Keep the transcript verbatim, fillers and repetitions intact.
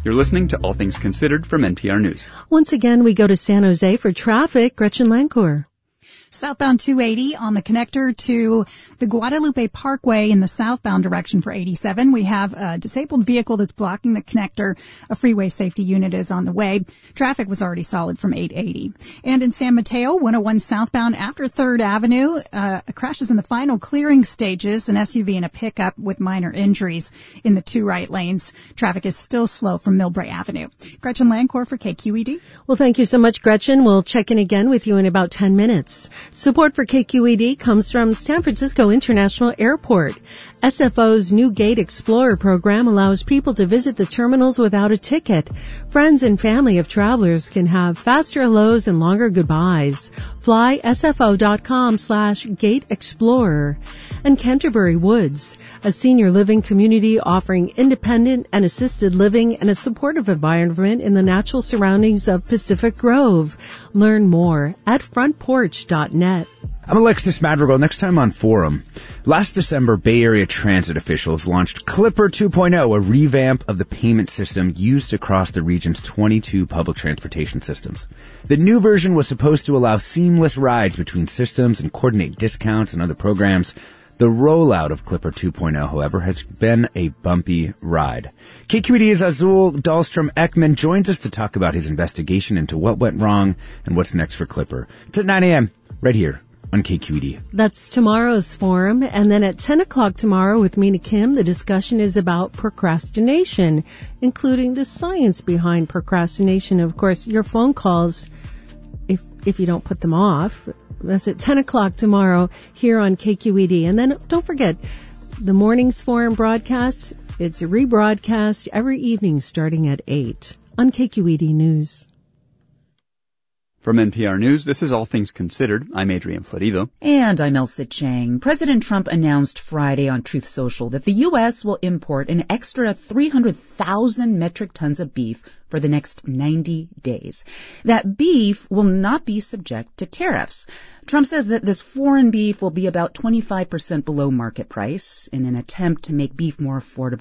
You're listening to All Things Considered from N P R News. Once again, we go to San Jose for traffic. Gretchen Lancour. Southbound two eighty on the connector to the Guadalupe Parkway in the southbound direction for eighty-seven. We have a disabled vehicle that's blocking the connector. A freeway safety unit is on the way. Traffic was already solid from eight eighty. And in San Mateo, one oh one southbound after third Avenue, uh, crashes in the final clearing stages, an S U V and a pickup with minor injuries in the two right lanes. Traffic is still slow from Millbrae Avenue. Gretchen Lancour for K Q E D. Well, thank you so much, Gretchen. We'll check in again with you in about ten minutes. Support for K Q E D comes from San Francisco International Airport. S F O's new Gate Explorer program allows people to visit the terminals without a ticket. Friends and family of travelers can have faster hellos and longer goodbyes. Fly sfo.com slash Gate Explorer. And Canterbury Woods, a senior living community offering independent and assisted living and a supportive environment in the natural surroundings of Pacific Grove. Learn more at front porch dot net. I'm Alexis Madrigal. Next time on Forum. Last December, Bay Area transit officials launched Clipper two point oh, a revamp of the payment system used across the region's twenty-two public transportation systems. The new version was supposed to allow seamless rides between systems and coordinate discounts and other programs. The rollout of Clipper two point oh, however, has been a bumpy ride. K Q E D's Azul Dahlstrom-Ekman joins us to talk about his investigation into what went wrong and what's next for Clipper. It's at nine a.m. right here on K Q E D. That's tomorrow's forum. And then at ten o'clock tomorrow with Mina Kim, the discussion is about procrastination, including the science behind procrastination. Of course, your phone calls, if if you don't put them off. That's at ten o'clock tomorrow here on K Q E D. And then don't forget, the morning's forum broadcast, it's a rebroadcast every evening starting at eight on K Q E D News. From N P R News, this is All Things Considered. I'm Adrian Florido. And I'm Elsa Chang. President Trump announced Friday on Truth Social that the U S will import an extra three hundred thousand metric tons of beef for the next ninety days. That beef will not be subject to tariffs. Trump says that this foreign beef will be about twenty-five percent below market price in an attempt to make beef more affordable